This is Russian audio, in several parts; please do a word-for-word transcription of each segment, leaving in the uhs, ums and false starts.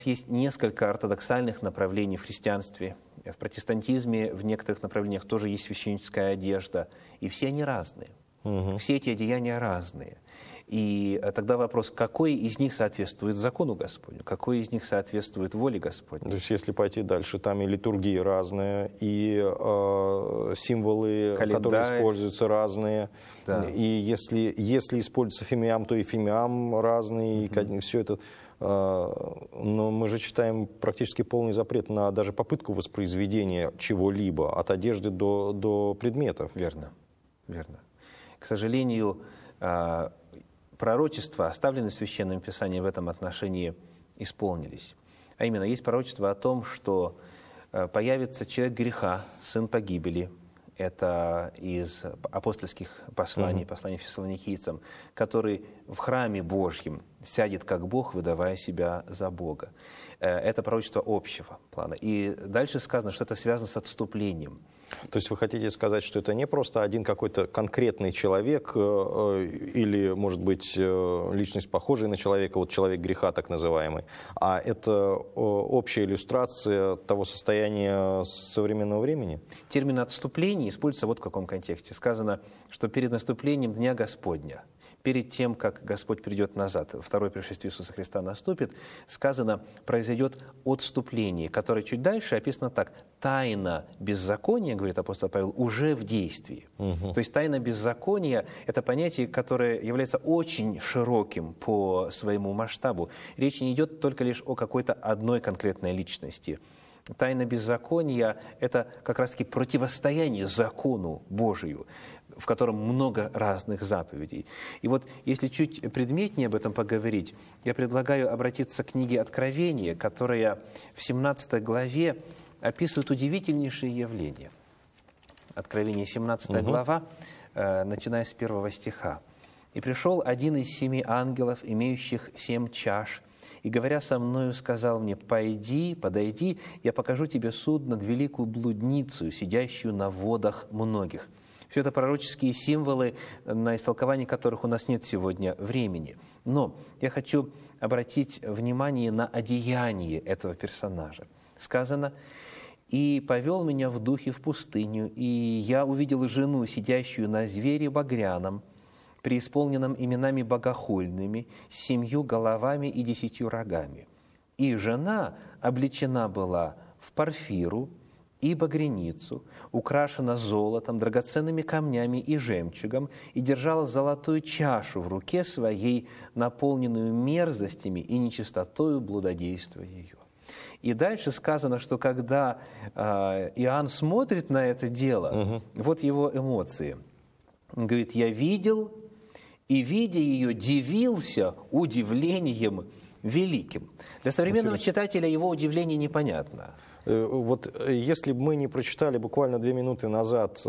Есть несколько ортодоксальных направлений в христианстве. В протестантизме в некоторых направлениях тоже есть священническая одежда. И все они разные. Угу. Все эти одеяния разные. И тогда вопрос, какой из них соответствует закону Господню, какой из них соответствует воле Господней. То есть, если пойти дальше, там и литургии разные, и э, символы, календарь, которые используются, разные. Да. И если, если используется фимиам, то и фимиам разный, угу. и все это. Но мы же читаем практически полный запрет на даже попытку воспроизведения чего-либо, от одежды до, до предметов. Верно, верно. К сожалению, пророчества, оставленные в Священном Писании, в этом отношении исполнились. А именно, есть пророчество о том, что появится человек греха, сын погибели. Это из апостольских посланий, mm-hmm. посланий фессалоникийцам, который в храме Божьем сядет как Бог, выдавая себя за Бога. Это пророчество общего плана. И дальше сказано, что это связано с отступлением. То есть вы хотите сказать, что это не просто один какой-то конкретный человек или, может быть, личность похожая на человека, вот человек греха так называемый, а это общая иллюстрация того состояния современного времени? Термин «отступление» используется вот в каком контексте. Сказано, что перед наступлением Дня Господня, перед тем, как Господь придет назад, второе пришествие Иисуса Христа наступит, сказано, произойдет отступление, которое чуть дальше описано так. Тайна беззакония, говорит апостол Павел, уже в действии. Угу. То есть тайна беззакония – это понятие, которое является очень широким по своему масштабу. Речь не идет только лишь о какой-то одной конкретной личности. Тайна беззакония – это как раз-таки противостояние закону Божию, в котором много разных заповедей. И вот если чуть предметнее об этом поговорить, я предлагаю обратиться к книге Откровения, которая в семнадцатой главе описывает удивительнейшие явления. Откровение, семнадцатая угу. глава, э, начиная с первого стиха. «И пришел один из семи ангелов, имеющих семь чаш, и, говоря со мною, сказал мне: пойди, подойди, я покажу тебе суд над великую блудницу, сидящую на водах многих». Все это пророческие символы, на истолкование которых у нас нет сегодня времени. Но я хочу обратить внимание на одеяние этого персонажа. Сказано: «И повел меня в духе в пустыню, и я увидел жену, сидящую на звере багряном, преисполненном именами богохульными, с семью головами и десятью рогами. И жена облечена была в парфиру и багряницу, украшена золотом, драгоценными камнями и жемчугом, и держала золотую чашу в руке своей, наполненную мерзостями и нечистотою блудодейства ее». И дальше сказано, что когда э, Иоанн смотрит на это дело, угу. вот его эмоции. Он говорит: «Я видел, и, видя ее, дивился удивлением великим». Для современного Интересно. читателя его удивление непонятно. Вот если бы мы не прочитали буквально две минуты назад,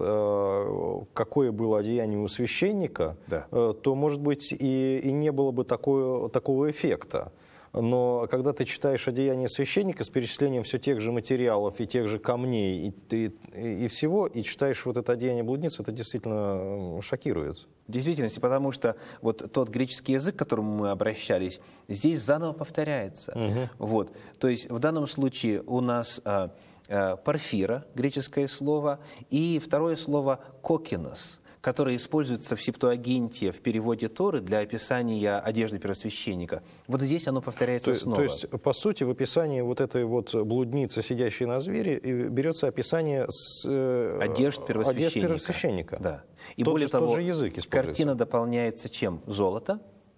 какое было одеяние у священника, да. то, может быть, и, и не было бы такого, такого эффекта. Но когда ты читаешь одеяние священника с перечислением все тех же материалов и тех же камней и, и, и всего, и читаешь вот это одеяние блудницы, это действительно шокирует. В действительности, потому что вот тот греческий язык, к которому мы обращались, здесь заново повторяется. Угу. Вот. То есть в данном случае у нас а, а, парфира, греческое слово, и второе слово «кокинос», которое используется в Септуагинте, в переводе Торы для описания одежды первосвященника. Вот здесь оно повторяется то, снова. То есть, по сути, в описании вот этой вот блудницы, сидящей на звере, берется описание с, э, одежд первосвященника. Одежд первосвященника. Да. И тот более же, того, тот же язык используется. Картина дополняется чем? Золото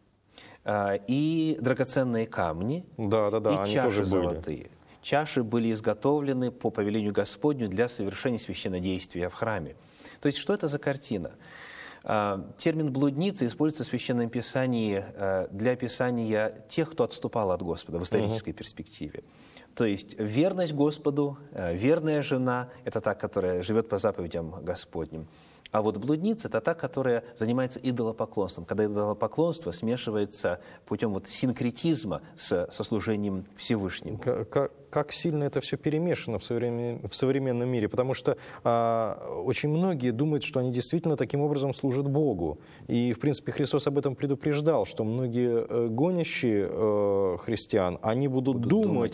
э, и драгоценные камни, да, да, да, и они чаши тоже золотые. Были. Чаши были изготовлены по повелению Господню для совершения священнодействия в храме. То есть, что это за картина? Термин «блудница» используется в Священном Писании для описания тех, кто отступал от Господа в исторической uh-huh. перспективе. То есть, верность Господу, верная жена – это та, которая живет по заповедям Господним. А вот блудница – это та, которая занимается идолопоклонством, когда идолопоклонство смешивается путем вот синкретизма с, со служением Всевышнему. Как, как сильно это все перемешано в, современ, в современном мире, потому что а, очень многие думают, что они действительно таким образом служат Богу. И, в принципе, Христос об этом предупреждал, что многие гонящие э, христиан, они будут, будут думать, думать